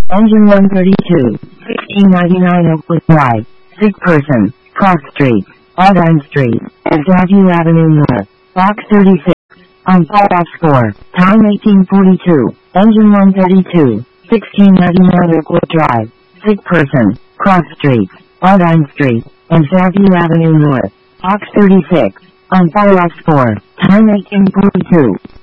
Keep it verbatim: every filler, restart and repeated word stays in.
Engine one thirty-two, sixteen ninety-nine Oakwood Drive, sick person, Cross Street, Aldine Street, and Fairview Avenue North, Box thirty-six, on fire score, time eighteen forty-two, Engine one thirty-two, sixteen ninety-nine Oakwood Drive, sick person, Cross Street, Aldine Street, and Fairview Avenue North, Box thirty-six, on fire score, time eighteen forty-two.